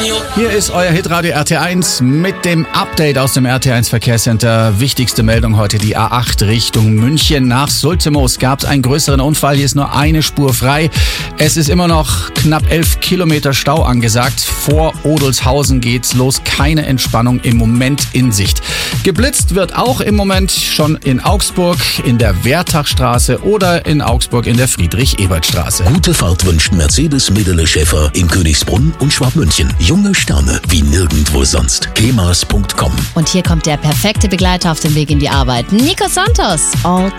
Hier ist euer Hitradio RT1 mit dem Update aus dem RT1 Verkehrscenter. Wichtigste Meldung heute, die A8 Richtung München. Nach Sulzimoos gab es einen größeren Unfall. Hier ist nur eine Spur frei. Es ist immer noch knapp 11 Kilometer Stau angesagt. Vor Odelshausen geht's los. Keine Entspannung im Moment in Sicht. Geblitzt wird auch im Moment schon in Augsburg, in der Wertachstraße oder in Augsburg in der Friedrich-Ebert-Straße. Gute Fahrt wünscht Mercedes Medele Schäfer in Königsbrunn und Schwabmünchen. Junge Sterne wie nirgendwo sonst. kemas.com. Und hier kommt der perfekte Begleiter auf dem Weg in die Arbeit. Nico Santos. All